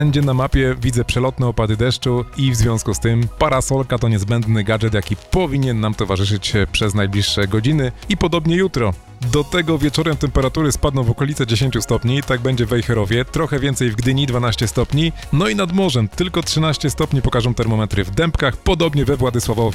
Wszędzie na mapie widzę przelotne opady deszczu i w związku z tym parasolka to niezbędny gadżet, jaki powinien nam towarzyszyć przez najbliższe godziny i podobnie jutro. Do tego wieczorem temperatury spadną w okolice 10 stopni, tak będzie w Wejherowie, trochę więcej w Gdyni 12 stopni, no i nad morzem tylko 13 stopni pokażą termometry w Dębkach, podobnie we Władysławowie.